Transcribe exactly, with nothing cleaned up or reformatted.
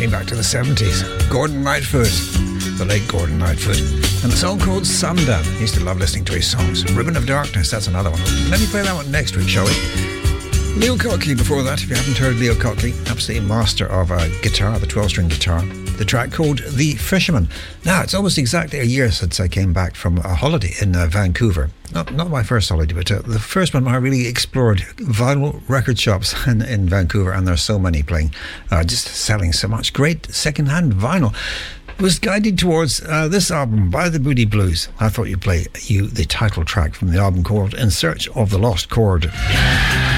way back to the seventies. Gordon Lightfoot, the late Gordon Lightfoot, and a song called Sundown. I used to love listening to his songs. Ribbon of Darkness, that's another one. Let me play that one next week, shall we? Leo Cockley before that, if you haven't heard Leo Cockley, absolutely master of a guitar, the twelve-string guitar. The track called The Fisherman. Now, it's almost exactly a year since I came back from a holiday in uh, Vancouver. Not not my first holiday, but uh, the first one I really explored vinyl record shops in, in Vancouver, and there's so many playing, uh, just selling so much great second-hand vinyl. Was guided towards uh, this album by the Moody Blues. I thought you'd play you the title track from the album called In Search of the Lost Chord.